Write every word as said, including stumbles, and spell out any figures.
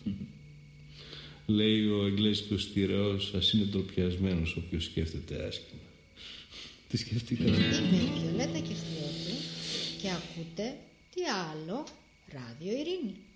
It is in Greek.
Λέει ο εγγλέζικος τυρεός, ας είναι ντροπιασμένος όποιος σκέφτεται άσχημα. Τι σκέφτηκατε? Είμαι η Βιολέτα Κυρθιώτη και ακούτε τι άλλο, Ράδιο Ειρήνη.